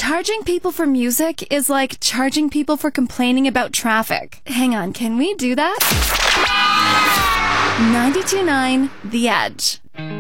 Charging people for music is like charging people for complaining about traffic. Hang on, can we do that? 92.9 The Edge.